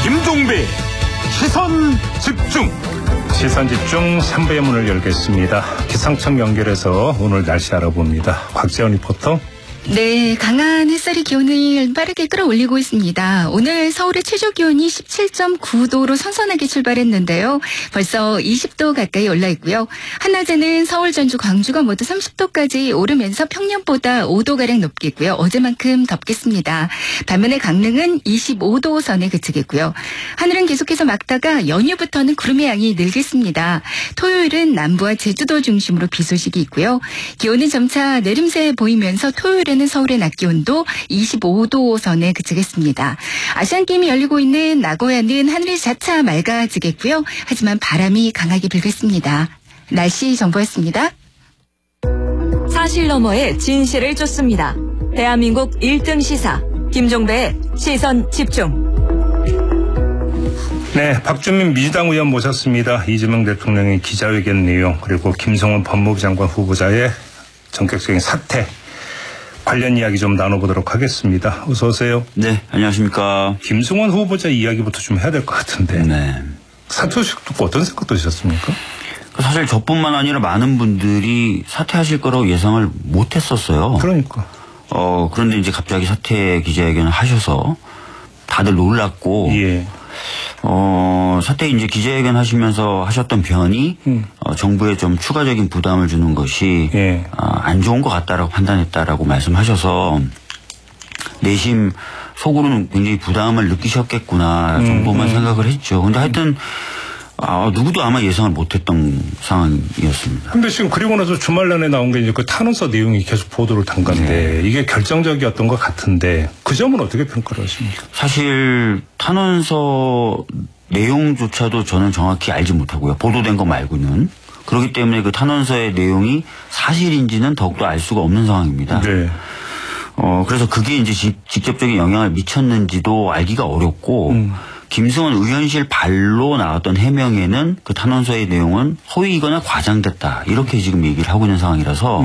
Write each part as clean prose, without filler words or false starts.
김종배 시선 집중. 시선 집중 3부의 문을 열겠습니다. 기상청 연결해서 오늘 날씨 알아봅니다. 곽재원 리포터. 네, 강한 햇살이 기온을 빠르게 끌어올리고 있습니다. 오늘 서울의 최저 기온이 17.9도로 선선하게 출발했는데요. 벌써 20도 가까이 올라 있고요. 한낮에는 서울, 전주, 광주가 모두 30도까지 오르면서 평년보다 5도가량 높겠고요. 어제만큼 덥겠습니다. 반면에 강릉은 25도 선에 그치겠고요. 하늘은 계속해서 맑다가 연휴부터는 구름의 양이 늘겠습니다. 토요일은 남부와 제주도 중심으로 비 소식이 있고요. 기온은 점차 내림세 보이면서 토요일에는 서울의 낮 기온도 25도 선에 그치겠습니다. 아시안게임이 열리고 있는 나고야는 하늘이 차차 맑아지겠고요. 하지만 바람이 강하게 불겠습니다. 날씨 정보였습니다. 사실 너머의 진실을 쫓습니다. 대한민국 1등 시사 김종배의 시선 집중. 네, 박주민 민주당 의원 모셨습니다. 이재명 대통령의 기자회견 내용 그리고 김성원 법무부 장관 후보자의 전격적인 사퇴 관련 이야기 좀 나눠보도록 하겠습니다. 어서 오세요. 네, 안녕하십니까. 김성원 후보자 이야기부터 좀 해야 될 것 같은데. 네. 사퇴 소식 듣고 어떤 생각 드셨습니까? 사실 저뿐만 아니라 많은 분들이 사퇴하실 거라고 예상을 못 했었어요. 그러니까. 그런데 이제 갑자기 사퇴 기자회견을 하셔서 다들 놀랐고. 예. 사퇴 이제 기자회견 하시면서 하셨던 변이 정부에 좀 추가적인 부담을 주는 것이 예. 안 좋은 것 같다라고 판단했다라고 말씀하셔서 내심 속으로는 굉장히 부담을 느끼셨겠구나 정도만 생각을 했죠. 근데 하여튼 누구도 아마 예상을 못했던 상황이었습니다. 근데 지금 그리고 나서 주말 내내 나온 게 이제 그 탄원서 내용이 계속 보도를 단 건데 네. 이게 결정적이었던 것 같은데 그 점은 어떻게 평가를 하십니까? 사실 탄원서 내용조차도 저는 정확히 알지 못하고요. 보도된 거 말고는. 그렇기 때문에 그 탄원서의 내용이 사실인지는 더욱더 알 수가 없는 상황입니다. 네. 그래서 그게 이제 직접적인 영향을 미쳤는지도 알기가 어렵고 김승원 의원실 발로 나왔던 해명에는 그 탄원서의 내용은 허위이거나 과장됐다. 이렇게 지금 얘기를 하고 있는 상황이라서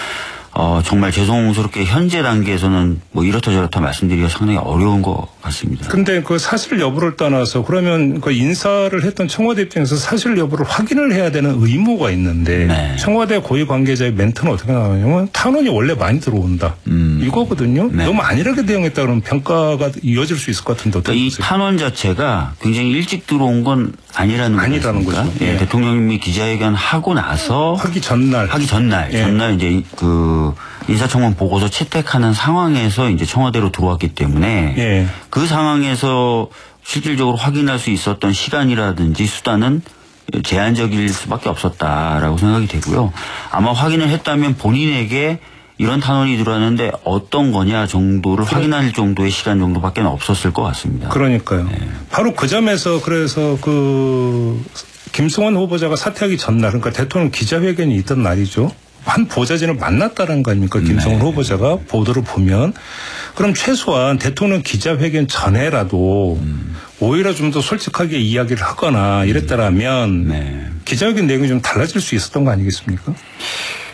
정말 죄송스럽게 현재 단계에서는 뭐 이렇다 저렇다 말씀드리기가 상당히 어려운 것 같습니다. 근데 그 사실 여부를 떠나서 그러면 그 인사를 했던 청와대 입장에서 사실 여부를 확인을 해야 되는 의무가 있는데 네. 청와대 고위 관계자의 멘트는 어떻게 나오냐면 탄원이 원래 많이 들어온다. 이거거든요. 네. 너무 안일하게 대응했다 그러면 평가가 이어질 수 있을 것 같은데 어떻게 그러니까 이 탄원 자체가 굉장히 일찍 들어온 건 아니라는 거죠. 예. 예. 대통령님이 기자회견 하고 나서 하기 전날 예. 전날 이제 그 인사청문 보고서 채택하는 상황에서 이제 청와대로 들어왔기 때문에 예. 그 상황에서 실질적으로 확인할 수 있었던 시간이라든지 수단은 제한적일 수밖에 없었다라고 생각이 되고요. 아마 확인을 했다면 본인에게 이런 탄원이 들어왔는데 어떤 거냐 정도를 확인할 정도의 시간 정도밖에 없었을 것 같습니다. 그러니까요. 네. 바로 그 점에서 그래서 그 김승원 후보자가 사퇴하기 전날 그러니까 대통령 기자회견이 있던 날이죠. 한 보좌진을 만났다는 거 아닙니까? 김성원 네. 후보자가 보도를 보면 그럼 최소한 대통령 기자회견 전에라도 오히려 좀 더 솔직하게 이야기를 하거나 이랬다라면 네. 기자회견 내용이 좀 달라질 수 있었던 거 아니겠습니까?